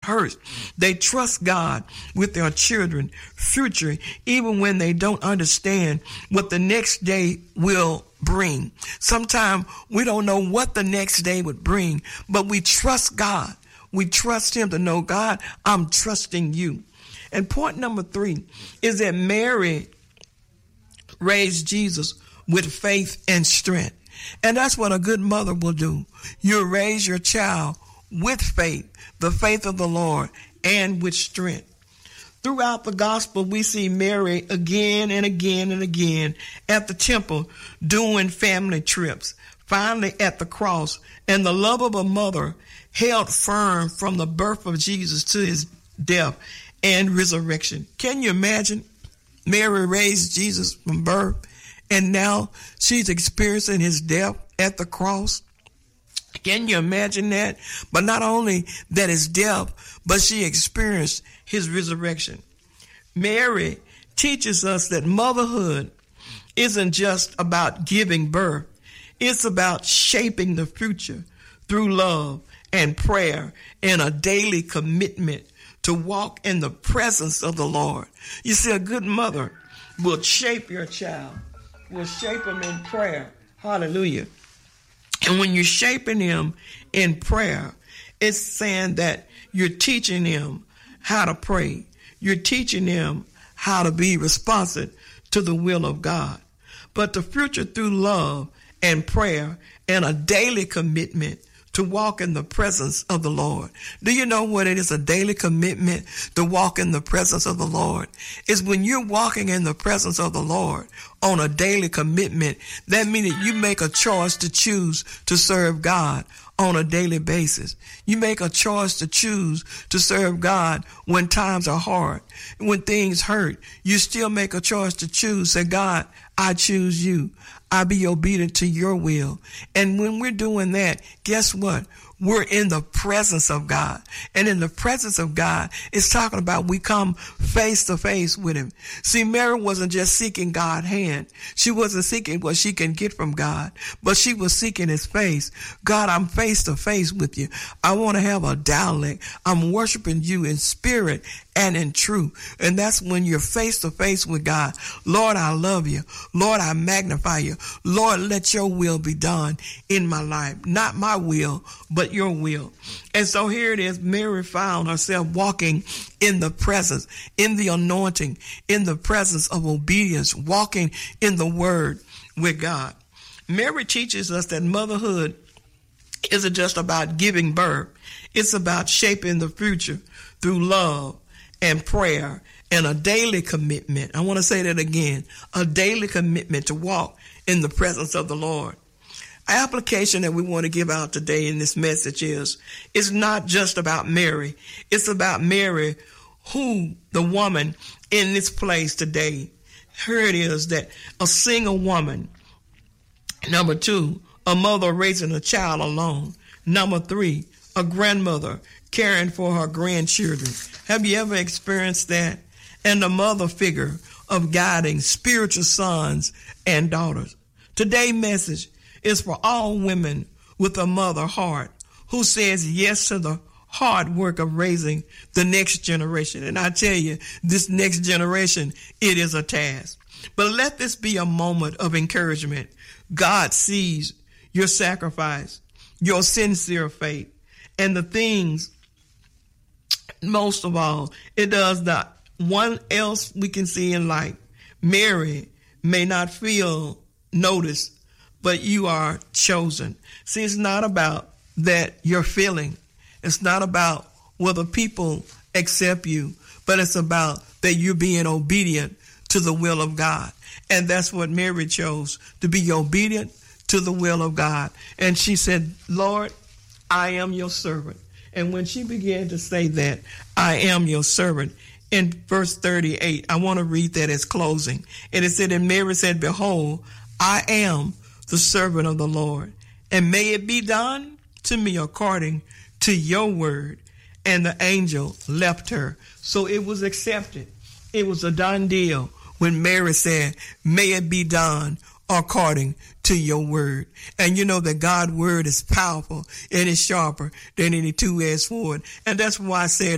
hurt. They trust God with their children's future, even when they don't understand what the next day will bring. Sometimes we don't know what the next day would bring, but we trust God. We trust him to know, God, I'm trusting you. And point number 3 is that Mary raised Jesus with faith and strength. And that's what a good mother will do. You raise your child with faith, the faith of the Lord, and with strength. Throughout the gospel, we see Mary again and again and again at the temple doing family trips, finally at the cross, and the love of a mother held firm from the birth of Jesus to his death and resurrection. Can you imagine? Mary raised Jesus from birth, and now she's experiencing his death at the cross. Can you imagine that? But not only that his death, but she experienced his resurrection. Mary teaches us that motherhood isn't just about giving birth. It's about shaping the future through love and prayer and a daily commitment to walk in the presence of the Lord. You see, a good mother will shape your child, will shape him in prayer. Hallelujah. And when you're shaping him in prayer, it's saying that you're teaching him how to pray. You're teaching him how to be responsive to the will of God. But the future through love and prayer and a daily commitment to walk in the presence of the Lord. Do you know what it is, a daily commitment to walk in the presence of the Lord? It's when you're walking in the presence of the Lord on a daily commitment, that means that you make a choice to choose to serve God on a daily basis. You make a choice to choose to serve God when times are hard. When things hurt, you still make a choice to choose. Say, God, I choose you. I be obedient to your will. And when we're doing that, guess what? We're in the presence of God. And in the presence of God, it's talking about we come face to face with him. See, Mary wasn't just seeking God's hand. She wasn't seeking what she can get from God, but she was seeking his face. God, I'm face to face with you. I want to have a dialect. I'm worshiping you in spirit and in truth. And that's when you're face to face with God. Lord, I love you. Lord, I magnify you. Lord, let your will be done in my life. Not my will, but your will. And so here it is. Mary found herself walking in the presence, in the anointing, in the presence of obedience, walking in the word with God. Mary teaches us that motherhood isn't just about giving birth. It's about shaping the future through love and prayer and a daily commitment. I want to say that again, a daily commitment to walk in the presence of the Lord. Application that we want to give out today in this message is, it's not just about Mary. It's about Mary, who the woman in this place today. Here it is, that a single woman. Number 2, a mother raising a child alone. Number 3, a grandmother caring for her grandchildren. Have you ever experienced that? And the mother figure of guiding spiritual sons and daughters. Today's message is for all women with a mother heart who says yes to the hard work of raising the next generation. And I tell you, this next generation, it is a task. But let this be a moment of encouragement. God sees your sacrifice, your sincere faith, and the things, most of all, it does not one else we can see in life. Mary may not feel noticed, but you are chosen. See, it's not about that you're feeling. It's not about whether people accept you, but it's about that you're being obedient to the will of God. And that's what Mary chose, to be obedient to the will of God. And she said, Lord, I am your servant. And when she began to say that, I am your servant, in verse 38, I want to read that as closing. And it said, and Mary said, behold, I am the servant of the Lord, and may it be done to me according to your word. And the angel left her. So it was accepted. It was a done deal when Mary said, may it be done according to your word. And you know that God's word is powerful and it's sharper than any two-edged sword. And that's why I said